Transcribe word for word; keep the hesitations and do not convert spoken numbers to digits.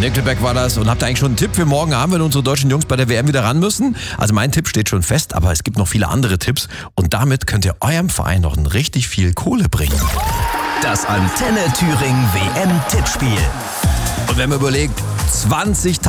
Nickelback war das. Und habt ihr eigentlich schon einen Tipp für morgen Abend, wenn unsere deutschen Jungs bei der W M wieder ran müssen? Also mein Tipp steht schon fest, aber es gibt noch viele andere Tipps. Und damit könnt ihr eurem Verein noch richtig viel Kohle bringen. Das Antenne Thüringen W M-Tippspiel. Und wenn man überlegt, zwanzigtausend